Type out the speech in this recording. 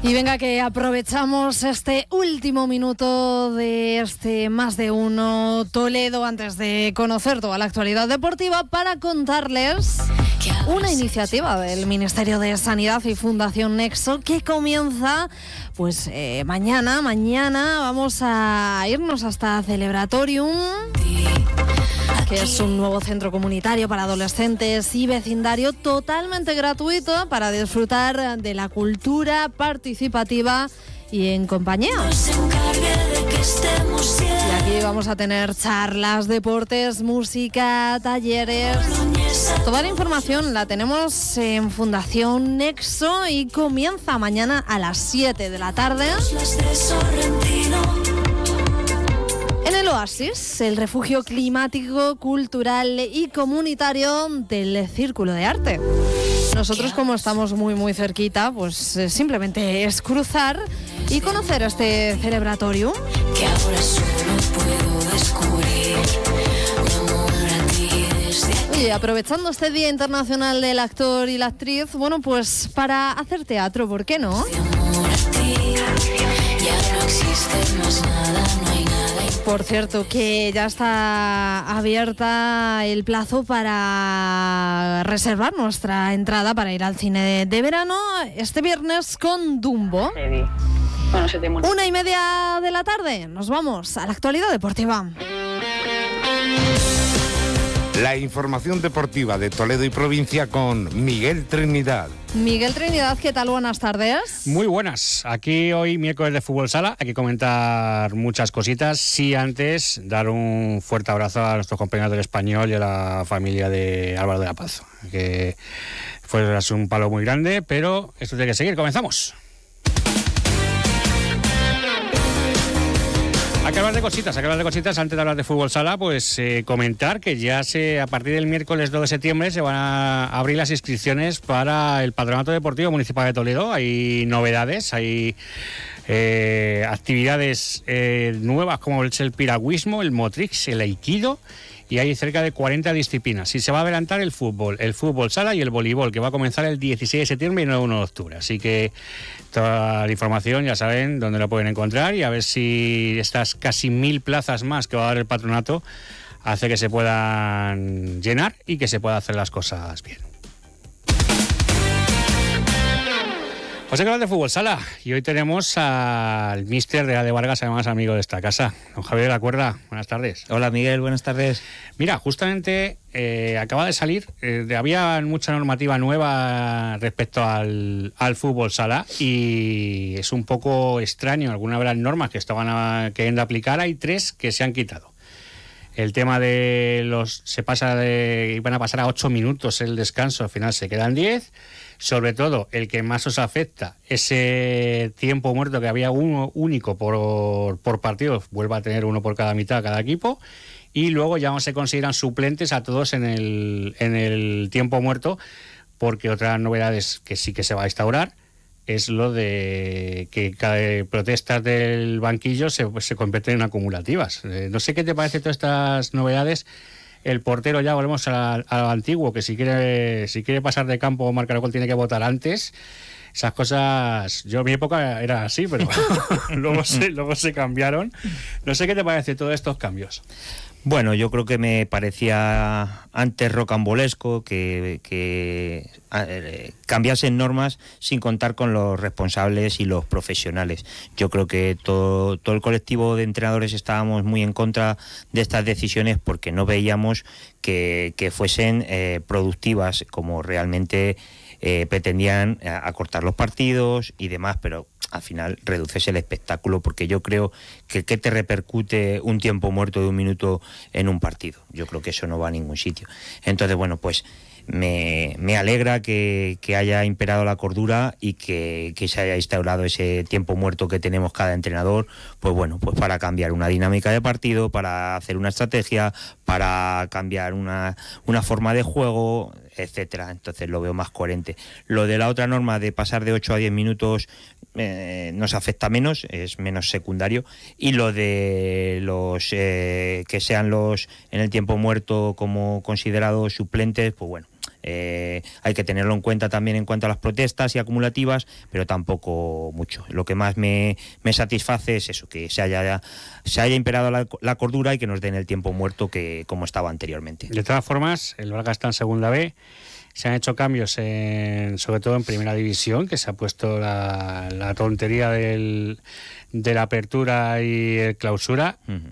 Y venga que aprovechamos este último minuto de este Más de Uno Toledo antes de conocer toda la actualidad deportiva para contarles una iniciativa del Ministerio de Sanidad y Fundación Nexo que comienza pues mañana vamos a irnos hasta Celebratorium, que es un nuevo centro comunitario para adolescentes y vecindario totalmente gratuito para disfrutar de la cultura participativa y en compañía. Y aquí vamos a tener charlas, deportes, música, talleres. Toda la información la tenemos en Fundación Nexo y comienza mañana a las 7 de la tarde. En el Oasis, el refugio climático, cultural y comunitario del Círculo de Arte. Nosotros, como estamos muy cerquita, pues simplemente es cruzar y conocer este celebratorio. Que ahora solo puedo descubrir un amor a ti desde... Oye, aprovechando este Día Internacional del Actor y la Actriz, bueno, pues para hacer teatro, ¿por qué no? Por cierto, que ya está abierta el plazo para reservar nuestra entrada para ir al cine de verano este viernes con Dumbo. 1:30 de la tarde. Nos vamos a la actualidad deportiva. La información deportiva de Toledo y provincia con Miguel Trinidad. Miguel Trinidad, ¿qué tal? Buenas tardes. Muy buenas. Aquí hoy miércoles de Fútbol Sala. Hay que comentar muchas cositas. Sí, antes dar un fuerte abrazo a nuestros compañeros del Español y a la familia de Álvaro de la Paz, que fue un palo muy grande, pero esto tiene que seguir. Comenzamos. Hay que hablar de cositas, antes de hablar de Fútbol Sala, pues comentar que ya a partir del miércoles 2 de septiembre se van a abrir las inscripciones para el Patronato Deportivo Municipal de Toledo. Hay novedades, hay actividades nuevas como es el piragüismo, el motrix, el aikido, y hay cerca de 40 disciplinas. Y se va a adelantar el fútbol sala y el voleibol, que va a comenzar el 16 de septiembre y no el 1 de octubre. Así que toda la información ya saben dónde la pueden encontrar, y a ver si estas casi 1000 plazas más que va a dar el patronato hace que se puedan llenar y que se puedan hacer las cosas bien. Pues hay que hablar de Fútbol Sala, y hoy tenemos al míster de Vargas, además amigo de esta casa, don Javier de la Cuerda. Buenas tardes. Hola Miguel, buenas tardes. Mira, justamente acaba de salir, había mucha normativa nueva respecto al Fútbol Sala, y es un poco extraño algunas de las normas que estaban queriendo aplicar. Hay 3 que se han quitado. El tema de iban a pasar a 8 minutos el descanso, al final se quedan 10. Sobre todo, el que más os afecta, ese tiempo muerto, que había uno único por partido, vuelve a tener uno por cada mitad, cada equipo. Y luego ya no se consideran suplentes a todos en el tiempo muerto, porque otras novedades que sí que se va a instaurar es lo de que cada protestas del banquillo se convierten en acumulativas. No sé qué te parece todas estas novedades. El portero, ya volvemos al antiguo, que si quiere pasar de campo o marcar gol tiene que votar antes. Esas cosas, yo en mi época era así, pero luego se cambiaron. No sé qué te parece todos estos cambios. Bueno, yo creo que me parecía antes rocambolesco que cambiasen normas sin contar con los responsables y los profesionales. Yo creo que todo el colectivo de entrenadores estábamos muy en contra de estas decisiones, porque no veíamos que fuesen productivas, como realmente pretendían acortar los partidos y demás, pero al final reduces el espectáculo, porque yo creo que ¿qué te repercute un tiempo muerto de 1 minuto en un partido? Yo creo que eso no va a ningún sitio. Entonces, bueno, pues me alegra que haya imperado la cordura y que se haya instaurado ese tiempo muerto que tenemos cada entrenador, pues bueno, pues para cambiar una dinámica de partido, para hacer una estrategia, para cambiar una forma de juego, etcétera. Entonces lo veo más coherente. Lo de la otra norma de pasar de 8 a 10 minutos nos afecta menos, es menos secundario, y lo de los que sean los en el tiempo muerto como considerados suplentes, pues bueno, Hay que tenerlo en cuenta también en cuanto a las protestas y acumulativas, pero tampoco mucho. Lo que más me satisface es eso, que se haya imperado la cordura y que nos den el tiempo muerto que como estaba anteriormente. De todas formas, el Valga está en segunda B. Se han hecho cambios, sobre todo en primera división, que se ha puesto la tontería de la apertura y el clausura.